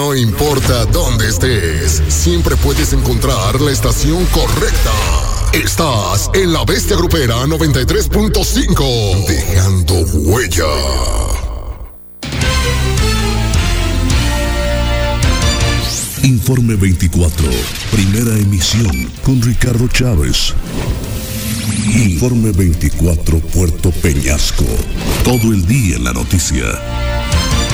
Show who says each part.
Speaker 1: No importa dónde estés, siempre puedes encontrar la estación correcta. Estás en La Bestia Grupera 93.5, dejando huella.
Speaker 2: Informe 24, primera emisión con Ricardo Chávez. Informe 24, Puerto Peñasco. Todo el día en la noticia.